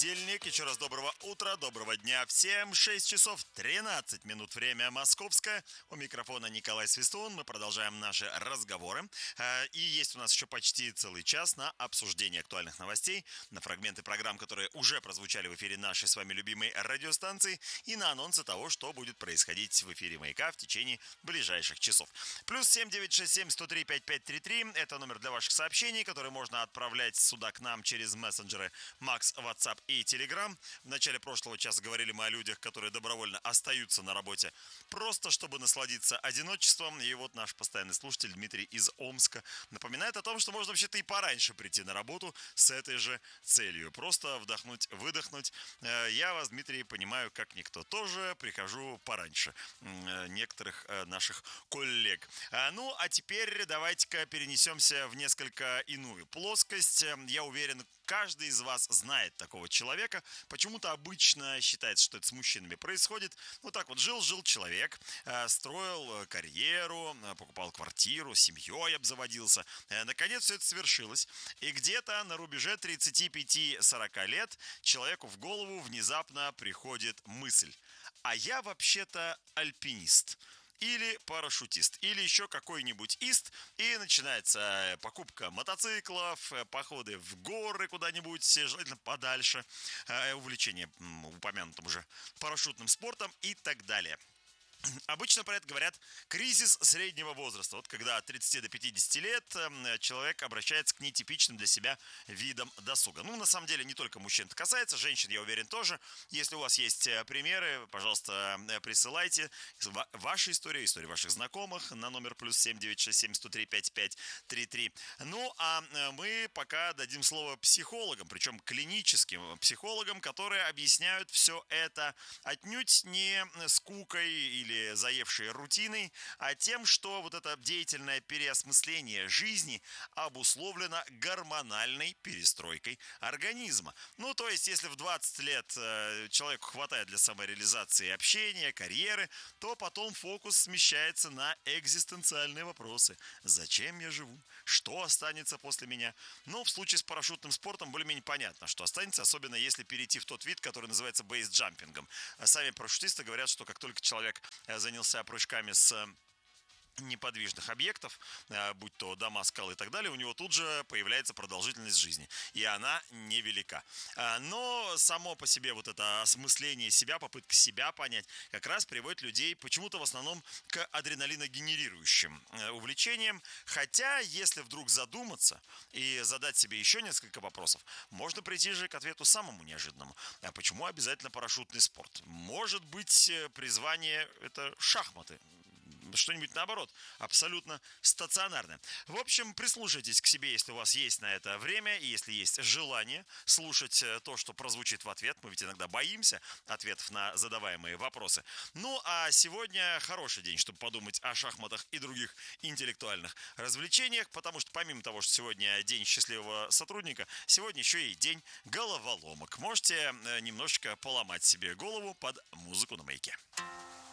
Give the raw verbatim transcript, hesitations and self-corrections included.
понедельник. Еще раз доброго утра, доброго дня всем. шесть часов тринадцать минут, время московское. У микрофона Николай Свистун. Мы продолжаем наши разговоры. И есть у нас еще почти целый час на обсуждение актуальных новостей, на фрагменты программ, которые уже прозвучали в эфире нашей с вами любимой радиостанции, и на анонсы того, что будет происходить в эфире «Маяка» в течение ближайших часов. Плюс семь девять шесть семь сто три пять пять три три. Это номер для ваших сообщений, которые можно отправлять сюда к нам через мессенджеры Макс, WhatsApp и Telegram. В начале прошлого часа говорили мы о людях, которые добровольно остаются на работе, просто чтобы насладиться одиночеством. И вот наш постоянный слушатель Дмитрий из Омска напоминает о том, что можно вообще-то и пораньше прийти на работу с этой же целью. Просто вдохнуть, выдохнуть. Я вас, Дмитрий, понимаю как никто. Тоже прихожу пораньше некоторых наших коллег. Ну, а теперь давайте-ка перенесемся в несколько иную плоскость. Я уверен, каждый из вас знает такого человека. Почему-то обычно считается, что это с мужчинами происходит. Вот так вот жил-жил человек, строил карьеру, покупал квартиру, семьей обзаводился. Наконец все это свершилось. И где-то на рубеже тридцать пять сорок лет человеку в голову внезапно приходит мысль: а я вообще-то альпинист. Или парашютист, или еще какой-нибудь ист, и начинается покупка мотоциклов, походы в горы куда-нибудь, желательно подальше, увлечение упомянутым уже парашютным спортом и так далее. Обычно про это говорят кризис среднего возраста. Вот когда от тридцати до пятидесяти лет человек обращается к нетипичным для себя видам досуга. Ну, на самом деле, не только мужчин это касается, женщин, я уверен, тоже. Если у вас есть примеры, пожалуйста, присылайте ваши истории, истории ваших знакомых на номер плюс семь девять шесть семь сто три пять пять три три. Ну, а мы пока дадим слово психологам, причем клиническим психологам, которые объясняют все это отнюдь не скукой или заевшие рутиной, а тем, что вот это деятельное переосмысление жизни обусловлено гормональной перестройкой организма. Ну, то есть, если в двадцать лет человеку хватает для самореализации общения, карьеры, то потом фокус смещается на экзистенциальные вопросы. Зачем я живу? Что останется после меня? Ну, в случае с парашютным спортом более-менее понятно, что останется, особенно если перейти в тот вид, который называется бейсджампингом. Сами парашютисты говорят, что как только человек занялся прыжками с неподвижных объектов, будь то дома, скалы и так далее, у него тут же появляется продолжительность жизни, и она невелика. Но само по себе вот это осмысление себя, попытка себя понять, как раз приводит людей почему-то в основном к адреналиногенерирующим увлечениям, хотя, если вдруг задуматься и задать себе еще несколько вопросов, можно прийти же к ответу самому неожиданному. А почему обязательно парашютный спорт? Может быть, призвание – это шахматы? Что-нибудь наоборот, абсолютно стационарное. В общем, прислушайтесь к себе, если у вас есть на это время, и если есть желание слушать то, что прозвучит в ответ. Мы ведь иногда боимся ответов на задаваемые вопросы. Ну, а сегодня хороший день, чтобы подумать о шахматах и других интеллектуальных развлечениях, потому что помимо того, что сегодня день счастливого сотрудника, сегодня еще и день головоломок. Можете немножечко поломать себе голову под музыку на Маяке.